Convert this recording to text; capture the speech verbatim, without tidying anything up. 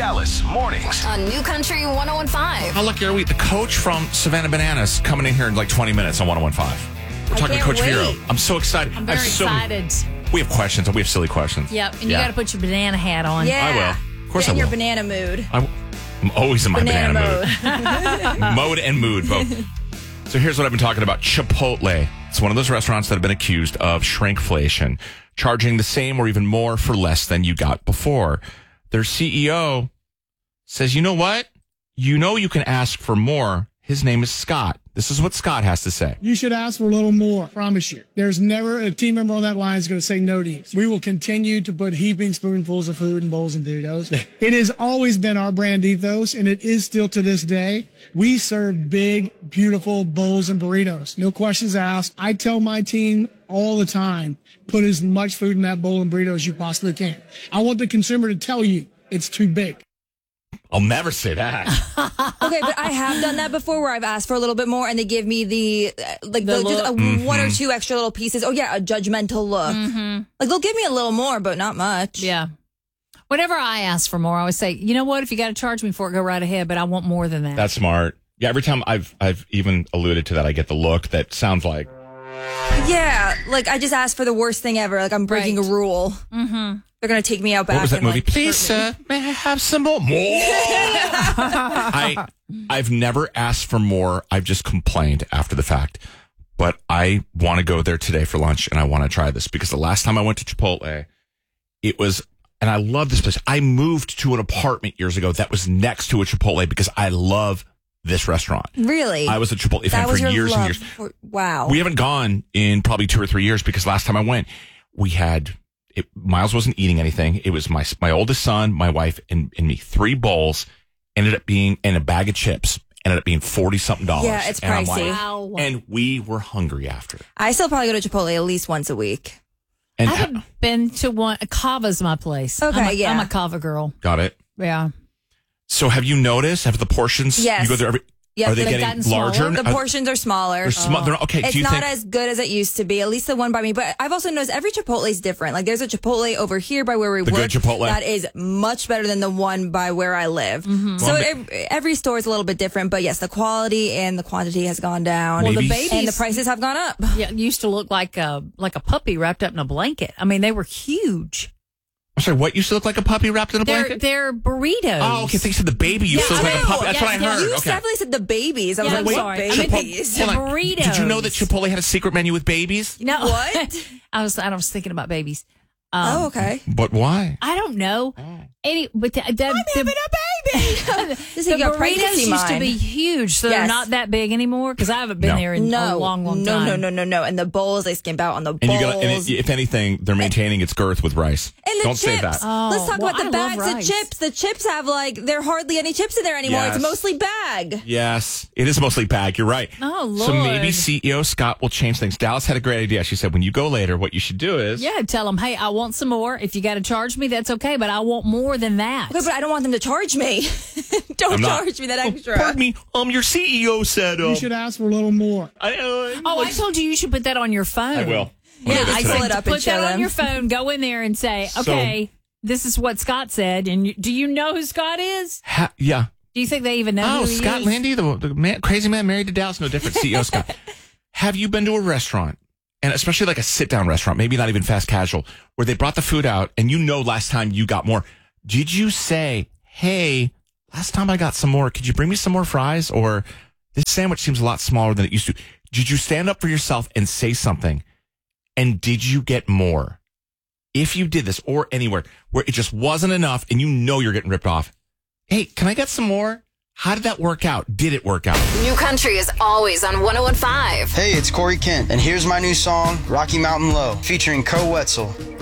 Dallas mornings on New Country one oh one five. How lucky are we? The coach from Savannah Bananas coming in here in like twenty minutes on one oh one five. We're I talking to Coach wait. Vero. I'm so excited. I'm very so, excited. We have questions. We have silly questions. Yep, and you Yeah. got to put your banana hat on. Yeah. I will. Of course Get in I your will. banana mood. I, I'm always in my banana, Banana mood. Mode and mood, both. So here's what I've been talking about. Chipotle. It's one of those restaurants that have been accused of shrinkflation, charging the same or even more for less than you got before. Their C E O says, you know what? You know you can ask for more. His name is Scott. This is what Scott has to say. You should ask for a little more. Promise you. There's never a team member on that line is going to say no to you. We will continue to put heaping spoonfuls of food in bowls and burritos. It has always been our brand ethos, and it is still to this day. We serve big, beautiful bowls and burritos. No questions asked. I tell my team all the time, put as much food in that bowl and burrito as you possibly can. I want the consumer to tell you it's too big. I'll never say that. Okay, but I have done that before where I've asked for a little bit more and they give me the, uh, like, The the, just a, look. Mm-hmm. one or two extra little pieces. Oh, yeah, a judgmental look. Mm-hmm. Like, they'll give me a little more, but not much. Yeah. Whenever I ask for more, I always say, you know what? If you got to charge me for it, go right ahead, but I want more than that. That's smart. Yeah, every time I've I've even alluded to that, I get the look that sounds like, Yeah, like, I just asked for the worst thing ever. Like, I'm breaking Right. a rule. Mm-hmm. They're going to take me out back. what was that and, movie? like, Please, sir, may I have some more? More. I, I've never asked for more. I've just complained after the fact. But I want to go there today for lunch, and I want to try this because the last time I went to Chipotle, it was, and I love this place. I moved to an apartment years ago that was next to a Chipotle because I love this restaurant. Really? I was a Chipotle that fan was for your years and love years. for- wow. We haven't gone in probably two or three years because last time I went, we had it, Miles wasn't eating anything. It was my my oldest son, my wife, and, and me. Three bowls ended up being and a bag of chips ended up being forty something dollars. Yeah, it's And I'm pricey. like- Wow. and we were hungry after. I still probably go to Chipotle at least once a week. And I haven't been to one. Kava's my place. Okay, I'm a, yeah. I'm a Kava girl. got it. Yeah. So have you noticed? Have the portions? Yes. You go there every. Yeah, are they they've getting gotten larger? smaller. The Are- portions are smaller. they're sm- they're- okay. It's do you not think? as good as it used to be. At least the one by me. But I've also noticed every Chipotle is different. Like there's a Chipotle over here by where we The work good Chipotle? that is much better than the one by where I live. Mm-hmm. So Well, ev- every store is a little bit different. But yes, the quality and the quantity has gone down. Well, the Maybe- babies and the prices have gone up. yeah, used to look like a like a puppy wrapped up in a blanket. I mean, they were huge. I'm sorry. What used to look like a puppy wrapped in a They're blanket? they're burritos. Oh, okay. They said the baby used to Yeah, look like a I know. puppy. That's Yeah, what I yeah. heard. You okay. definitely said the babies. I was Yeah, like, I'm what sorry. I meant babies? the Hold on. burritos. Did you know that Chipotle had a secret menu with babies? No. What? I was I was thinking about babies. Um, Oh, okay. But why? I don't know. Oh. Any, but the, the, I'm having a baby. This the is your burritos pregnancy used to mind. be huge, so Yes. they're not that big anymore. Because I haven't been No. there in No, a long, long no, time. no, no, no, no. And the bowls, they skimp out on the And bowls. you got, and it, if anything, they're maintaining its girth with rice. And the Don't chips. say that. Oh, Let's talk well, about the I love bags of rice. chips. The chips have like there are hardly any chips in there anymore. Yes. It's mostly bag. Yes, it is mostly bag. You're right. Oh, So maybe Lord. C E O Scott will change things. Dallas had a great idea. She said, when you go later, what you should do is. Yeah, tell them, hey, I want some more. If you got to charge me, that's okay, but I want more than that. Okay, but I don't want them to charge me. Don't I'm not- charge me that extra. Pardon me. Um, your C E O said. Um, You should ask for a little more. I, uh, oh, I told you you should put that on your phone. I will. Yeah, I'm gonna I do it pull today. it up put and show that on them. your phone. Go in there and say, So- okay, this is what Scott said. And you, do you know who Scott is? Ha- yeah. Do you think they even know Oh, who he Scott is? Landy, the, the man, crazy man married to Dallas. No different. C E O Scott. Have you been to a restaurant, and especially like a sit-down restaurant, maybe not even fast casual, where they brought the food out, and you know last time you got more? Did you say, hey, last time I got some more, could you bring me some more fries? Or this sandwich seems a lot smaller than it used to. Did you stand up for yourself and say something? And did you get more? If you did this, or anywhere where it just wasn't enough and you know you're getting ripped off, hey, can I get some more? How did that work out? Did it work out? New Country is always on one oh one five. Hey, it's Corey Kent, and here's my new song, Rocky Mountain Low, featuring Co Wetzel.